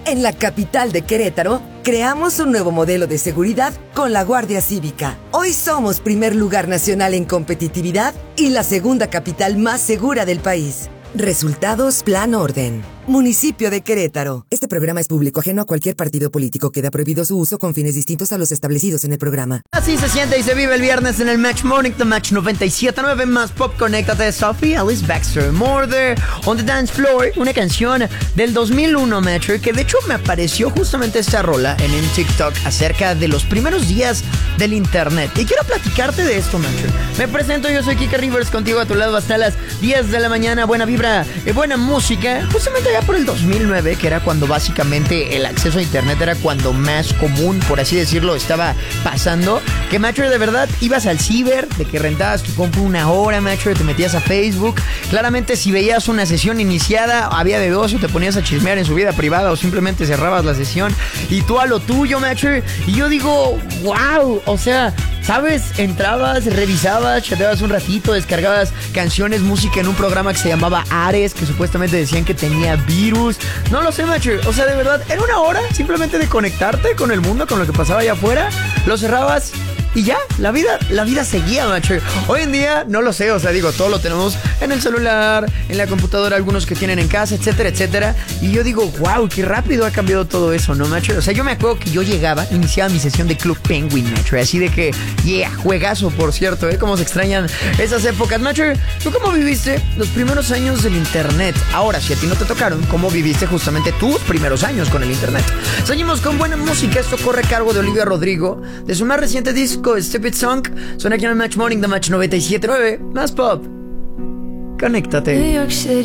En la capital de Querétaro, creamos un nuevo modelo de seguridad con la Guardia Cívica. Hoy somos primer lugar nacional en competitividad y la segunda capital más segura del país. Resultados Plan Orden. Municipio de Querétaro. Este programa es público, ajeno a cualquier partido político. Queda prohibido su uso con fines distintos a los establecidos en el programa. Así se siente y se vive el viernes en el Match Morning, The Match 97.9 más Pop. Conéctate, Sophie Alice Baxter, More There on the Dance Floor, una canción del 2001, Match, que de hecho me apareció justamente esta rola en un TikTok acerca de los primeros días del internet. Y quiero platicarte de esto, Match. Me presento, yo soy Kike Rivers, contigo a tu lado hasta las 10 de la mañana. Buena vibra, buena música. Justamente ya por el 2009, que era cuando básicamente el acceso a internet era cuando más común, por así decirlo, estaba pasando, que, macho, de verdad ibas al ciber, de que rentabas tu compu una hora, macho, te metías a Facebook. Claramente, si veías una sesión iniciada, había de dos, o te ponías a chismear en su vida privada o simplemente cerrabas la sesión y tú a lo tuyo, macho. Y yo digo, wow, o sea, ¿sabes? Entrabas, revisabas, chateabas un ratito, descargabas canciones, música en un programa que se llamaba Ares, que supuestamente decían que tenía virus. No lo sé, macho. O sea, de verdad, era una hora simplemente de conectarte con el mundo, con lo que pasaba allá afuera. Lo cerrabas y ya, la vida seguía, macho. Hoy en día, no lo sé, o sea, digo, todo lo tenemos en el celular, en la computadora, algunos que tienen en casa, etcétera, etcétera. Y yo digo, wow, qué rápido ha cambiado todo eso, ¿no, macho? O sea, yo me acuerdo que yo llegaba, iniciaba mi sesión de Club Penguin, macho. Así de que, yeah, juegazo, por cierto, ¿eh? Cómo se extrañan esas épocas, macho. ¿Tú cómo viviste los primeros años del internet? Ahora, si a ti no te tocaron, ¿cómo viviste justamente tus primeros años con el internet? Seguimos con buena música. Esto corre a cargo de Olivia Rodrigo, de su más reciente disco, Stupid Song. Suena aquí en el Match Morning, The Match 97.9 más Pop. Conéctate. New York City.